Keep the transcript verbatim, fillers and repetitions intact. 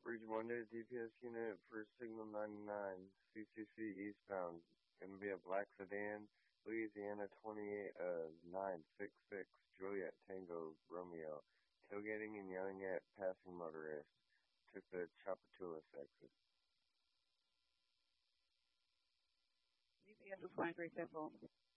Bridge one day, D P S unit for Signal ninety-nine, C C C eastbound. Gonna be a black sedan, Louisiana twenty-eight, uh, nine six six, Juliet Tango Romeo. Tailgating and yelling at passing motorists. Took the Chapatoulas exit. G P S is flying three ten four.